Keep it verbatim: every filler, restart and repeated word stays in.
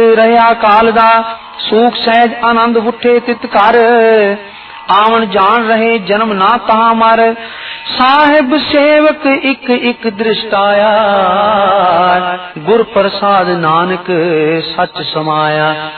रहा काल दा सूख सहज आनंद उठे तित कर आवन जान रहे जन्म ना तहां मर साहिब सेवक इक इक दृष्टाया गुर प्रसाद नानक सच समाया।